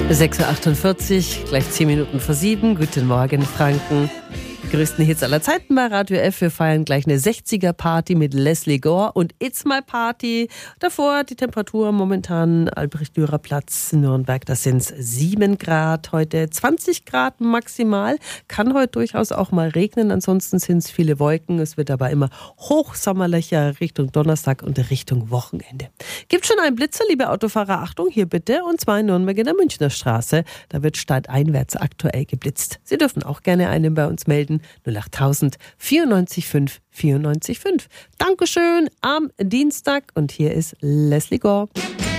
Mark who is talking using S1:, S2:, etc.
S1: 6.48 Uhr, gleich 10 Minuten vor 7. Guten Morgen, Franken. Größten Hits aller Zeiten bei Radio F. Wir feiern gleich eine 60er-Party mit Leslie Gore und It's My Party. Davor die Temperatur momentan Albrecht-Dürer-Platz, Nürnberg, das sind 7 Grad. Heute 20 Grad maximal. Kann heute durchaus auch mal regnen, ansonsten sind es viele Wolken. Es wird aber immer hochsommerlicher Richtung Donnerstag und Richtung Wochenende. Gibt schon einen Blitzer, liebe Autofahrer, Achtung, hier bitte, und zwar in Nürnberg in der Münchner Straße. Da wird stadteinwärts aktuell geblitzt. Sie dürfen auch gerne einen bei uns melden. 08000 94 5 94 5. Dankeschön am Dienstag und hier ist Leslie Gore.